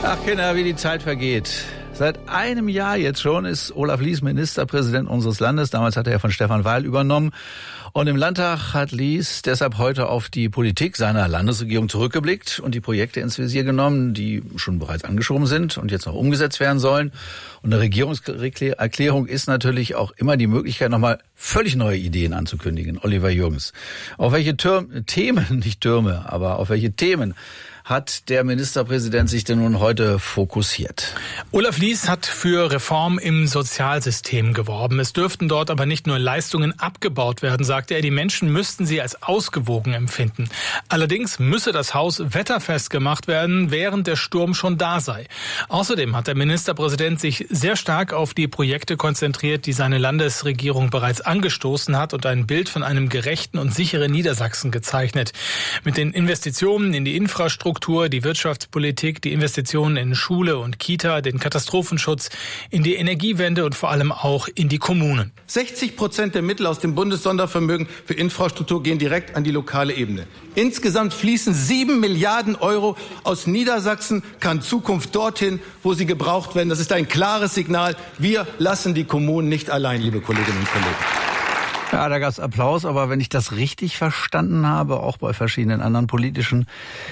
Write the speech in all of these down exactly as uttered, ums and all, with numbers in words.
Ach Kinder, wie die Zeit vergeht. Seit einem Jahr jetzt schon ist Olaf Lies Ministerpräsident unseres Landes. Damals hat er ja von Stefan Weil übernommen. Und im Landtag hat Lies deshalb heute auf die Politik seiner Landesregierung zurückgeblickt und die Projekte ins Visier genommen, die schon bereits angeschoben sind und jetzt noch umgesetzt werden sollen. Und eine Regierungserklärung ist natürlich auch immer die Möglichkeit, nochmal völlig neue Ideen anzukündigen. Oliver Jürgens. Auf welche Türme, Themen, nicht Türme, aber auf welche Themen hat der Ministerpräsident sich denn nun heute fokussiert? Olaf Lies hat für Reform im Sozialsystem geworben. Es dürften dort aber nicht nur Leistungen abgebaut werden, sagte er. Die Menschen müssten sie als ausgewogen empfinden. Allerdings müsse das Haus wetterfest gemacht werden, während der Sturm schon da sei. Außerdem hat der Ministerpräsident sich sehr stark auf die Projekte konzentriert, die seine Landesregierung bereits angestoßen hat und ein Bild von einem gerechten und sicheren Niedersachsen gezeichnet. Mit den Investitionen in die Infrastruktur, die Wirtschaftspolitik, die Investitionen in Schule und Kita, den Katastrophenschutz, in die Energiewende und vor allem auch in die Kommunen. sechzig Prozent der Mittel aus dem Bundessondervermögen für Infrastruktur gehen direkt an die lokale Ebene. Insgesamt fließen sieben Milliarden Euro aus Niedersachsen, kann Zukunft dorthin, wo sie gebraucht werden. Das ist ein klares Signal. Wir lassen die Kommunen nicht allein, liebe Kolleginnen und Kollegen. Ja, da gab es Applaus, aber wenn ich das richtig verstanden habe, auch bei verschiedenen anderen politischen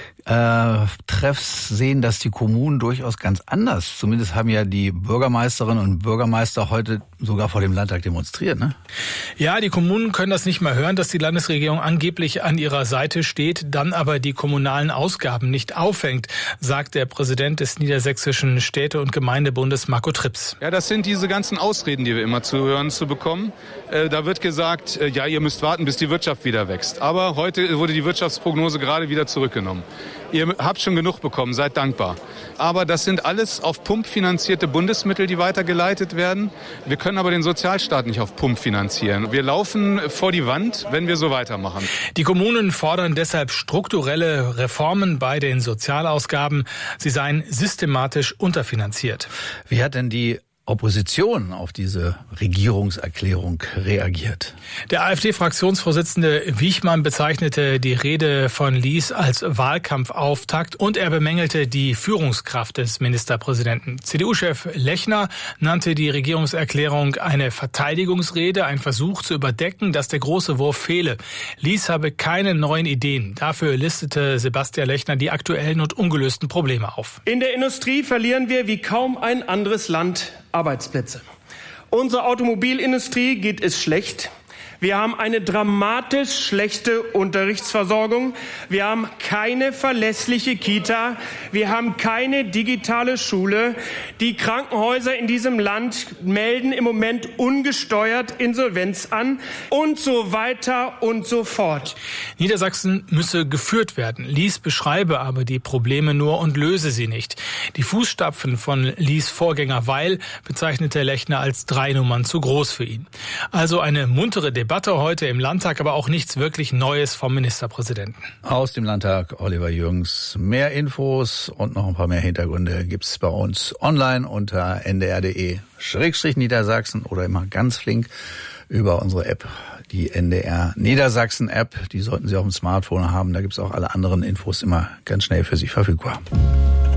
äh, Treffs sehen das die Kommunen durchaus ganz anders. Zumindest haben ja die Bürgermeisterinnen und Bürgermeister heute sogar vor dem Landtag demonstriert, ne? Ja, die Kommunen können das nicht mal hören, dass die Landesregierung angeblich an ihrer Seite steht, dann aber die kommunalen Ausgaben nicht auffängt, sagt der Präsident des Niedersächsischen Städte- und Gemeindebundes, Marco Trips. Ja, das sind diese ganzen Ausreden, die wir immer zu hören zu bekommen. Äh, da wird gesagt, äh, ja, ihr müsst warten, bis die Wirtschaft wieder wächst. Aber heute wurde die Wirtschaftsprognose gerade wieder zurückgenommen. Ihr habt schon genug bekommen, seid dankbar. Aber das sind alles auf Pump finanzierte Bundesmittel, die weitergeleitet werden. Wir können aber den Sozialstaat nicht auf Pump finanzieren. Wir laufen vor die Wand, wenn wir so weitermachen. Die Kommunen fordern deshalb strukturelle Reformen bei den Sozialausgaben. Sie seien systematisch unterfinanziert. Wie hat denn die Opposition auf diese Regierungserklärung reagiert? Der AfD-Fraktionsvorsitzende Wiechmann bezeichnete die Rede von Lies als Wahlkampfauftakt und er bemängelte die Führungskraft des Ministerpräsidenten. C D U-Chef Lechner nannte die Regierungserklärung eine Verteidigungsrede, ein Versuch zu überdecken, dass der große Wurf fehle. Lies habe keine neuen Ideen. Dafür listete Sebastian Lechner die aktuellen und ungelösten Probleme auf. In der Industrie verlieren wir wie kaum ein anderes Land Arbeitsplätze. Unserer Automobilindustrie geht es schlecht. Wir haben eine dramatisch schlechte Unterrichtsversorgung. Wir haben keine verlässliche Kita. Wir haben keine digitale Schule. Die Krankenhäuser in diesem Land melden im Moment ungesteuert Insolvenz an und so weiter und so fort. Niedersachsen müsse geführt werden. Lies beschreibe aber die Probleme nur und löse sie nicht. Die Fußstapfen von Lies Vorgänger Weil bezeichnete Lechner als drei Nummern zu groß für ihn. Also eine muntere Debatte heute im Landtag, aber auch nichts wirklich Neues vom Ministerpräsidenten. Aus dem Landtag Oliver Jürgens. Mehr Infos und noch ein paar mehr Hintergründe gibt's bei uns online unter n d r punkt d e Schrägstrich Niedersachsen oder immer ganz flink über unsere App, die N D R Niedersachsen App. Die sollten Sie auf dem Smartphone haben. Da gibt's auch alle anderen Infos immer ganz schnell für Sie verfügbar.